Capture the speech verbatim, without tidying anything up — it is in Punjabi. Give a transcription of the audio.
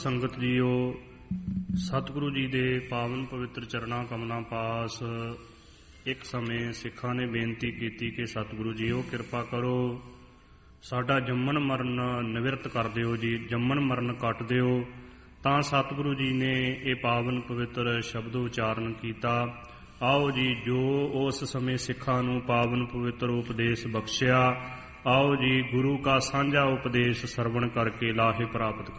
ਸੰਗਤ ਜੀਓ, ਸਤਿਗੁਰੂ ਜੀ ਦੇ ਪਾਵਨ ਪਵਿੱਤਰ ਚਰਨਾਂ ਕਮਲਾਂ ਪਾਸ ਇੱਕ ਸਮੇਂ ਸਿੱਖਾਂ ਨੇ ਬੇਨਤੀ ਕੀਤੀ ਕਿ ਸਤਿਗੁਰੂ ਜੀਓ ਕਿਰਪਾ ਕਰੋ, ਸਾਡਾ ਜੰਮਣ ਮਰਨ ਨਿਵਰਤ ਕਰ ਦਿਓ ਜੀ, ਜੰਮਣ ਮਰਨ ਕੱਟ ਦਿਓ। ਤਾਂ ਸਤਿਗੁਰੂ ਜੀ ਨੇ ਇਹ ਪਾਵਨ ਪਵਿੱਤਰ ਸ਼ਬਦ ਉਚਾਰਨ ਕੀਤਾ। ਆਓ ਜੀ, ਜੋ ਉਸ ਸਮੇਂ ਸਿੱਖਾਂ ਨੂੰ ਪਾਵਨ ਪਵਿੱਤਰ ਉਪਦੇਸ਼ ਬਖਸ਼ਿਆ, ਆਓ ਜੀ ਗੁਰੂ ਕਾ ਸਾਂਝਾ ਉਪਦੇਸ਼ ਸਰਵਣ ਕਰਕੇ ਲਾਹੇ ਪ੍ਰਾਪਤ